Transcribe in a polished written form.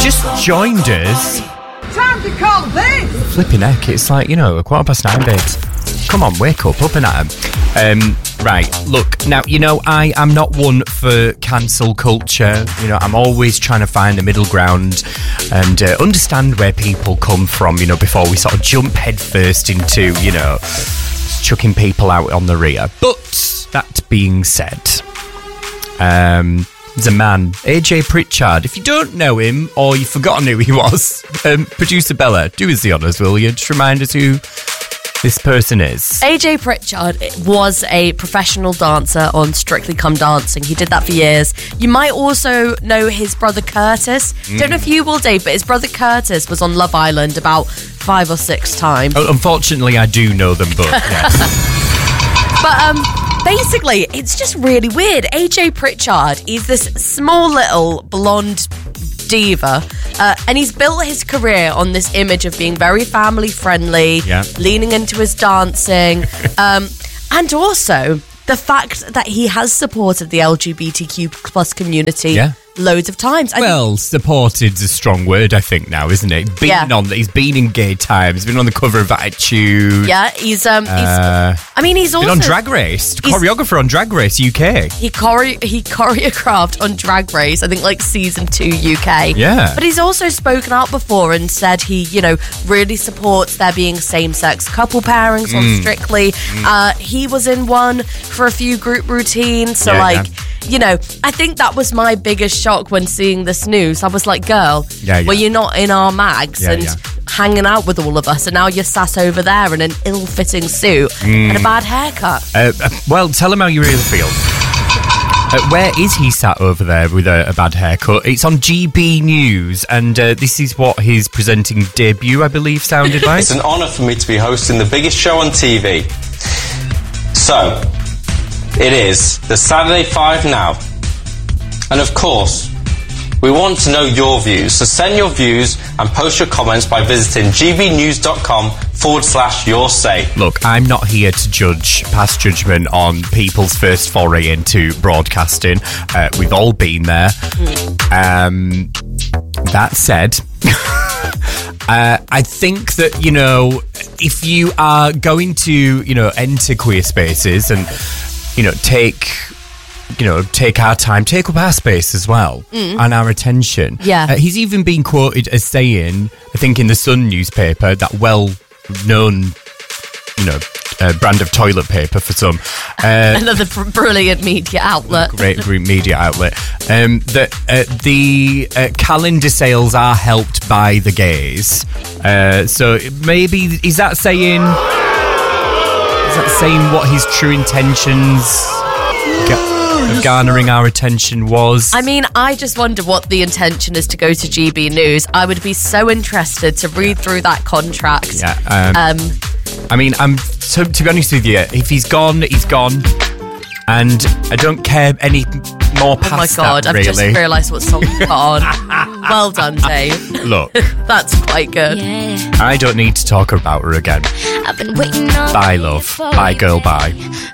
just joined us... Time to call this! Flipping heck, it's like, 9:15, babes. Come on, wake up and at 'em. Right, look, now, I am not one for cancel culture. I'm always trying to find the middle ground and understand where people come from, before we sort of jump headfirst into, chucking people out on the rear. But, that being said, there's a man, AJ Pritchard. If you don't know him, or you've forgotten who he was, producer Bella, do us the honours, will you? Just remind us who this person is. AJ Pritchard was a professional dancer on Strictly Come Dancing. He did that for years. You might also know his brother Curtis. Don't know if you will, Dave, but his brother Curtis was on Love Island about 5 or 6 times. Oh, unfortunately, I do know them both, yes. But basically, it's just really weird. AJ Pritchard is this small little blonde diva, and he's built his career on this image of being very family friendly, leaning into his dancing, and also the fact that he has supported the LGBTQ plus community loads of times. Supported's a strong word, I think, now, isn't it? He's been in Gay Times, been on the cover of Attitude. Yeah, he's also been on Drag Race, choreographer on Drag Race UK. He choreographed on Drag Race, I think, like season 2 UK. Yeah. But he's also spoken out before and said he, really supports there being same-sex couple pairings on Strictly. He was in one for a few group routines, so I think that was my biggest shock when seeing this news. I was like, girl, well, you're not in our mags and hanging out with all of us, and now you're sat over there in an ill-fitting suit and a bad haircut. Tell him how you really feel. Where is he sat over there with a bad haircut? It's on GB News, and this is what his presenting debut, I believe, sounded like. It's an honour for me to be hosting the biggest show on TV. So, it is the Saturday 5 Now. And of course, we want to know your views. So send your views and post your comments by visiting gbnews.com/your say. Look, I'm not here to pass judgment on people's first foray into broadcasting. We've all been there. That said, I think that, if you are going to, enter queer spaces and, take our time, take up our space as well, and our attention. Yeah. He's even been quoted as saying, I think in the Sun newspaper, that well-known, brand of toilet paper for some. Another brilliant media outlet. Great media outlet. That the calendar sales are helped by the gays. So maybe, is that saying what his true intentions of garnering our attention was? I mean, I just wonder what the intention is to go to GB News. I would be so interested to read through that contract. Yeah. I mean, to be honest with you, if he's gone, he's gone. And I don't care any more past that, really. Oh my God, I've just realised what song you put on. Well done, Dave. Look. That's quite good. Yeah. I don't need to talk about her again. I've been waiting on Bye, love. Bye, girl, bye.